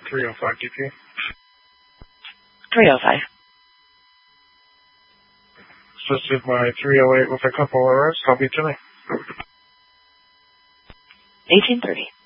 305 DP. 305. Assisted by 308 with a couple of hours. I'll be tonight. 1830.